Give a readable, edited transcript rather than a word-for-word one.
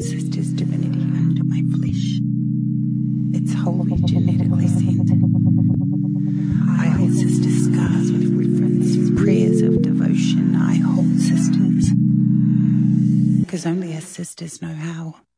sister's divinity under my flesh. It's wholly genetically sent. I hold sister's scars with reverence, prayers of devotion. I hold sisters, because only as sisters know how.